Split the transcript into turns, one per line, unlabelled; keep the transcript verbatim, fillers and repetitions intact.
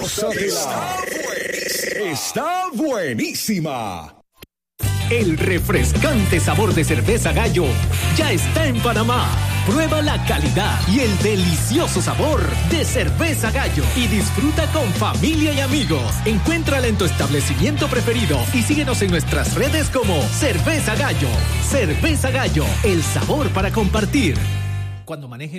Gózatela. Está buenísima.
El refrescante sabor de cerveza Gallo ya está en Panamá. Prueba la calidad y el delicioso sabor de cerveza Gallo y disfruta con familia y amigos. Encuéntrala en tu establecimiento preferido y síguenos en nuestras redes como Cerveza Gallo. Cerveza Gallo, el sabor para compartir. Cuando manejen